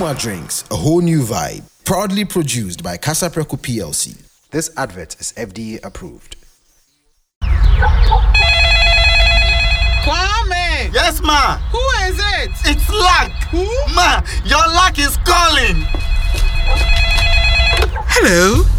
Puma Drinks, a whole new vibe. Proudly produced by Casa Preco PLC. This advert is FDA approved. Kwame! Yes, ma. Who is it? It's Luck. Who? Ma, your luck is calling. Hello.